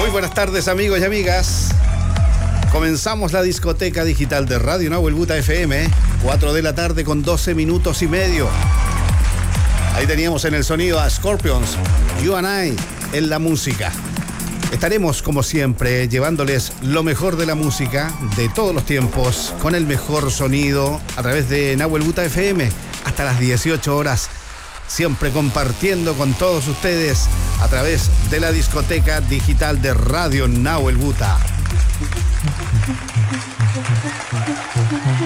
Muy buenas tardes, amigos y amigas. Comenzamos la discoteca digital de Radio Nahuel Buta FM, 4 de la tarde con 12 minutos y medio. Ahí teníamos en el sonido a Scorpions, You and I, en la música. Estaremos, como siempre, llevándoles lo mejor de la música de todos los tiempos, con el mejor sonido, a través de Nahuel Buta FM, hasta las 18 horas. Siempre compartiendo con todos ustedes a través de la discoteca digital de Radio Nahuel Buta.